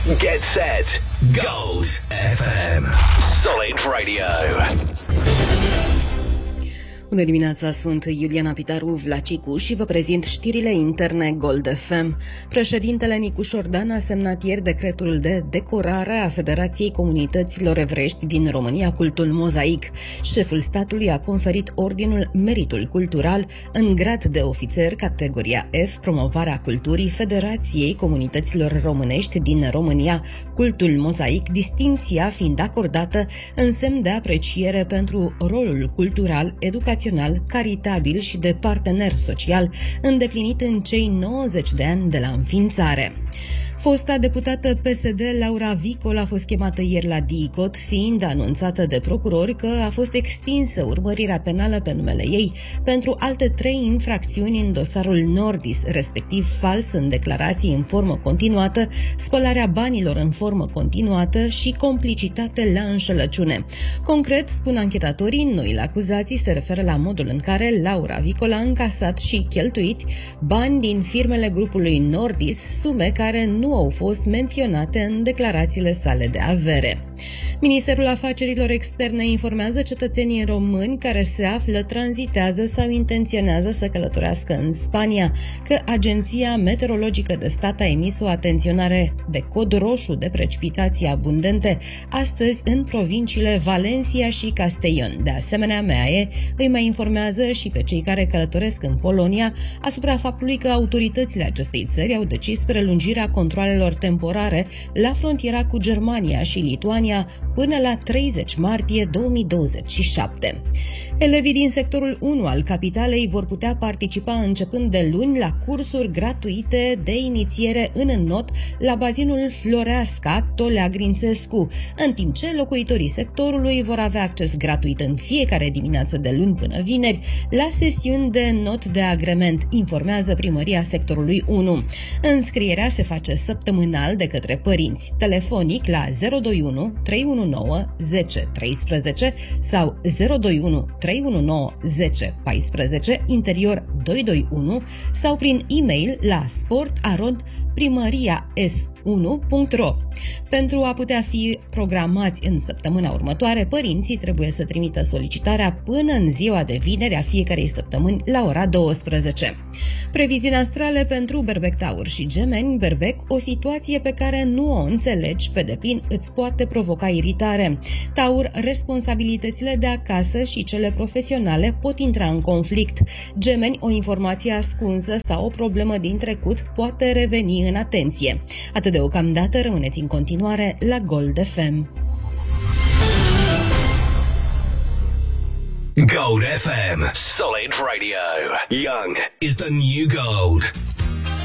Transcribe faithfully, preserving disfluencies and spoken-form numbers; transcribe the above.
Get set. Gold F M. Solid Radio. Bună dimineața, sunt Iuliana Pitaru Vlacicu și vă prezint știrile interne Gold F M. Președintele Nicu Șordan a semnat ieri decretul de decorare a Federației Comunităților Evrești din România Cultul Mozaic. Șeful statului a conferit ordinul Meritul Cultural în grad de ofițer categoria F, promovarea culturii Federației Comunităților Românești din România Cultul Mozaic, distincția fiind acordată în semn de apreciere pentru rolul cultural, educațional, caritabil și de partener social îndeplinit în cei nouăzeci de ani de la înființare. Fosta deputată P S D, Laura Vicol, a fost chemată ieri la DICOT, fiind anunțată de procurori că a fost extinsă urmărirea penală pe numele ei pentru alte trei infracțiuni în dosarul Nordis, respectiv fals în declarații în formă continuată, spălarea banilor în formă continuată și complicitate la înșelăciune. Concret, spun anchetatorii, noile acuzații se referă la modul în care Laura Vicol a încasat și cheltuit bani din firmele grupului Nordis, sume care nu au fost menționate în declarațiile sale de avere. Ministerul Afacerilor Externe informează cetățenii români care se află, tranzitează sau intenționează să călătorească în Spania că Agenția Meteorologică de Stat a emis o atenționare de cod roșu de precipitații abundente astăzi în provinciile Valencia și Castellón. De asemenea, M A E îi mai informează și pe cei care călătoresc în Polonia asupra faptului că autoritățile acestei țări au decis prelungirea controalelor temporare la frontiera cu Germania și Lituania până la treizeci martie două mii douăzeci și șapte. Elevii din sectorul unu al capitalei vor putea participa începând de luni la cursuri gratuite de inițiere în înnot la bazinul Floreasca Tolea Grințescu, în timp ce locuitorii sectorului vor avea acces gratuit în fiecare dimineață de luni până vineri la sesiuni de înnot de agrement, informează Primăria sectorului unu. Înscrierea se face săptămânal de către părinți, telefonic la zero doi unu trei unu nouă zece treisprezece sau zero doi unu trei unu nouă zece paisprezece, interior doi doi unu, sau prin e-mail la sport arond primăria s unu punct ro. Pentru a putea fi programați în săptămâna următoare, părinții trebuie să trimită solicitarea până în ziua de vineri a fiecarei săptămâni la ora douăsprezece. Previziuni astrale pentru Berbec, Taur și Gemeni. Berbec, o situație pe care nu o înțelegi pe deplin îți poate provoca iritare. Taur, responsabilitățile de acasă și cele profesionale pot intra în conflict. Gemeni, o informație ascunsă sau o problemă din trecut poate reveni în atenție. Atât deocamdată, rămâneți în continuare la Gold F M. Gold F M. Solid Radio. Young is the new gold.